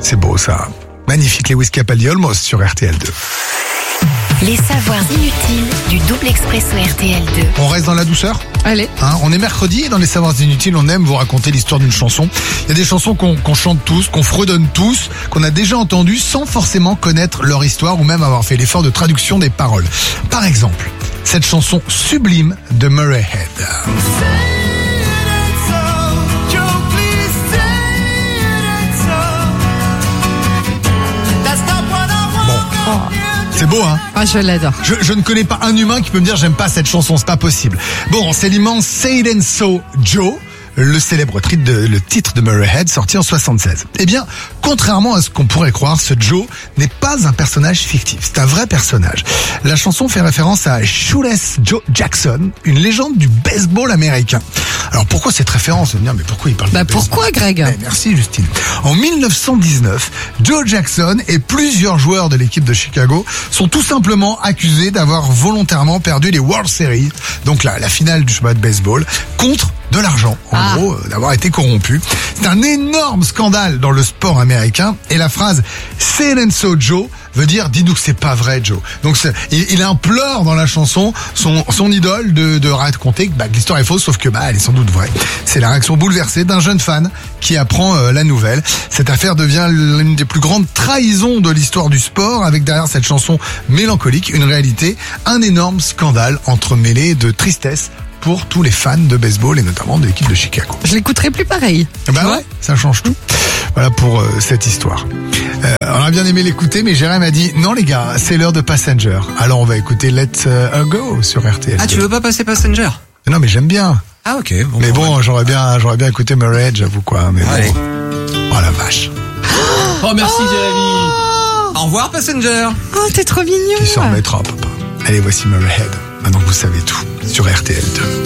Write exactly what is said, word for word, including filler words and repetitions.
C'est beau ça. Magnifique, Lewis Capaldi, Almost sur R T L deux. Les savoirs inutiles du double expresso R T L deux. On reste dans la douceur ? Allez. Hein, on est mercredi et dans les savoirs inutiles, on aime vous raconter l'histoire d'une chanson. Il y a des chansons qu'on, qu'on chante tous, qu'on fredonne tous, qu'on a déjà entendues sans forcément connaître leur histoire ou même avoir fait l'effort de traduction des paroles. Par exemple, cette chanson sublime de Murray Head. C'est beau, hein? Ah, je l'adore. Je, je ne connais pas un humain qui peut me dire j'aime pas cette chanson, c'est pas possible. Bon, c'est l'immense Say It and So Joe, le célèbre titre de, le titre de Murray Head, sorti en soixante-seize. Eh bien, contrairement à ce qu'on pourrait croire, ce Joe n'est pas un personnage fictif, c'est un vrai personnage. La chanson fait référence à Shoeless Joe Jackson, une légende du baseball américain. Alors pourquoi cette référence? Vous allez me dire, mais pourquoi il parle Bah de baseball? pourquoi, Greg? Eh, merci Justine. En dix-neuf cent dix-neuf, Joe Jackson et plusieurs joueurs de l'équipe de Chicago sont tout simplement accusés d'avoir volontairement perdu les World Series, donc la, la finale du championnat de baseball, contre de l'argent, en Ah. gros, euh, d'avoir été corrompu. C'est un énorme scandale dans le sport américain et la phrase « Say it and so Joe » veut dire « dis-nous que c'est pas vrai Joe ». Donc c'est, il, il implore dans la chanson son, son idole de, de raconter que, bah, que l'histoire est fausse, sauf que bah, elle est sans doute vraie. C'est la réaction bouleversée d'un jeune fan qui apprend euh, la nouvelle. Cette affaire devient l'une des plus grandes trahisons de l'histoire du sport, avec derrière cette chanson mélancolique une réalité, un énorme scandale entremêlé de tristesse pour tous les fans de baseball et notamment de l'équipe de Chicago. Je l'écouterai plus pareil. Bah Tu ouais, vois ça change tout. Voilà pour euh, cette histoire. Euh, on a bien aimé l'écouter, mais Jérém a dit non les gars, c'est l'heure de Passenger. Alors on va écouter Let Her Go sur R T L. Ah, tu veux pas passer Passenger? Non mais j'aime bien. Ah, ok. Bon, Mais bon, bon, j'aurais bien, j'aurais bien écouté Murray Head, j'avoue quoi. Mais Allez. bon. Oh la vache. Oh, merci, Jérémy. Au revoir, Passenger. Oh, t'es trop mignon. Qui s'en remettra, papa. Allez, voici Murray Head. Maintenant que vous savez tout sur R T L deux.